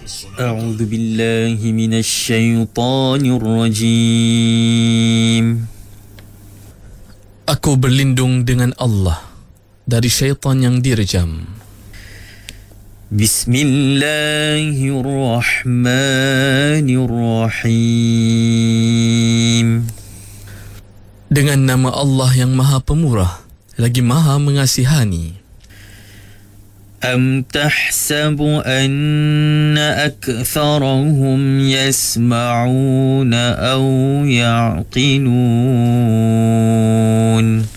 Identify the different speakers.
Speaker 1: أعوذ بالله من الشيطان الرجيم.
Speaker 2: Aku berlindung dengan Allah dari syaitan yang direjam.
Speaker 1: Bismillahirrahmanirrahim.
Speaker 2: Dengan nama Allah yang Maha Pemurah lagi Maha Mengasihani.
Speaker 1: أم تحسب أن أكثرهم يسمعون أو يعقلون